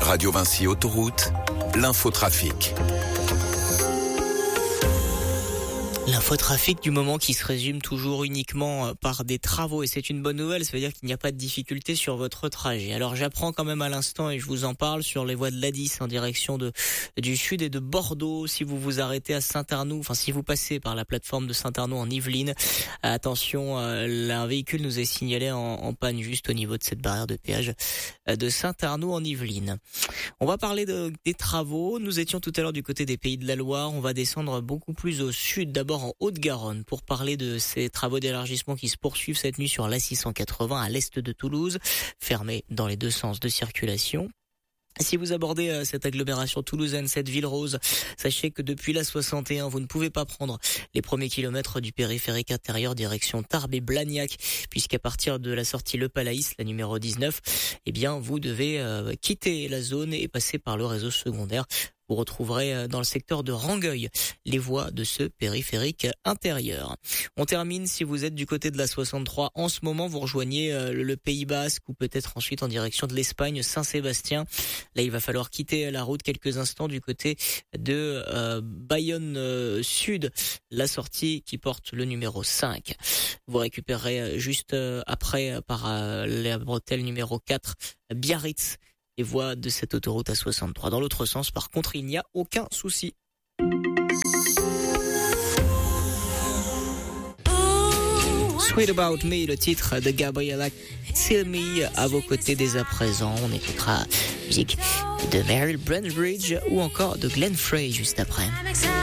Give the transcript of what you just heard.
Radio Vinci Autoroute, l'infotrafic. L'infotrafic du moment qui se résume toujours uniquement par des travaux, et c'est une bonne nouvelle, ça veut dire qu'il n'y a pas de difficulté sur votre trajet. Alors j'apprends quand même à l'instant, et je vous en parle, sur les voies de l'A10 en direction du sud et de Bordeaux. Si vous vous arrêtez à Saint-Arnoux, enfin si vous passez par la plateforme de Saint-Arnoux en Yvelines, attention, un véhicule nous est signalé en panne juste au niveau de cette barrière de péage de Saint-Arnoux en Yvelines. On va parler des travaux. Nous étions tout à l'heure du côté des Pays de la Loire. On va descendre beaucoup plus au sud, d'abord en Haute-Garonne, pour parler de ces travaux d'élargissement qui se poursuivent cette nuit sur l'A680 à l'est de Toulouse, fermé dans les deux sens de circulation. Si vous abordez cette agglomération toulousaine, cette ville rose, sachez que depuis la 61, vous ne pouvez pas prendre les premiers kilomètres du périphérique intérieur direction Tarbes et Blagnac, puisqu'à partir de la sortie Le Palaïs, la numéro 19, eh bien, vous devez quitter la zone et passer par le réseau secondaire. Vous retrouverez dans le secteur de Rangueil les voies de ce périphérique intérieur. On termine, si vous êtes du côté de la 63, en ce moment vous rejoignez le Pays Basque ou peut-être ensuite en direction de l'Espagne, Saint-Sébastien. Là il va falloir quitter la route quelques instants du côté de Bayonne Sud, la sortie qui porte le numéro 5. Vous récupérerez juste après par la bretelle numéro 4 Biarritz, les voies de cette autoroute A63. Dans l'autre sens, par contre, il n'y a aucun souci. Sweet About Me, le titre de Gabriella Cilmi, à vos côtés dès à présent. On écoutera musique de Meryl Brandbridge ou encore de Glenn Frey juste après.